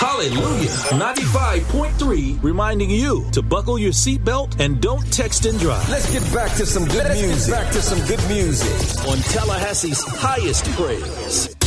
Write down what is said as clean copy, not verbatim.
Hallelujah. 95.3 reminding you to buckle your seatbelt and don't text and drive. Let's get back to some good music. On Tallahassee's highest praise.